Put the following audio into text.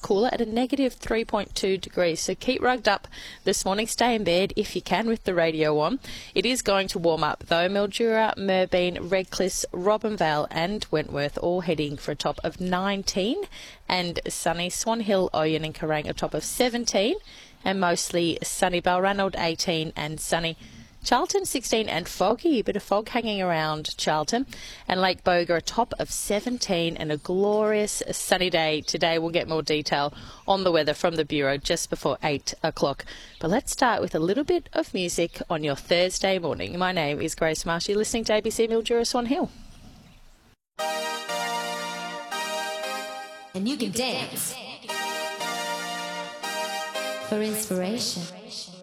cooler at a negative 3.2 degrees. So keep rugged up this morning. Stay in bed if you can with the radio on. It is going to warm up though. Mildura, Merbein, Redcliffe, Robinvale and Wentworth all heading for a top of 19, and sunny. Swan Hill, Oyen and Kerrang a top of 17, and mostly sunny. Balranald 18 and sunny. Charlton 16 and foggy, a bit of fog hanging around Charlton, and Lake Boga a top of 17 and a glorious sunny day today. We'll get more detail on the weather from the Bureau just before 8 o'clock. But let's start with a little bit of music on your Thursday morning. My name is Grace Marsh. You're listening to ABC Mildura Swan Hill. And you can dance for inspiration.